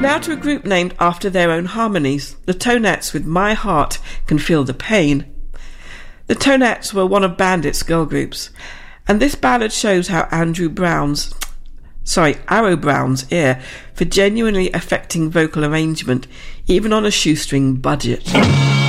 Now to a group named after their own harmonies, the Tonettes with My Heart Can Feel the Pain. The Tonettes were one of Bandit's girl groups, and this ballad shows how Arrow Brown's ear for genuinely affecting vocal arrangement, even on a shoestring budget.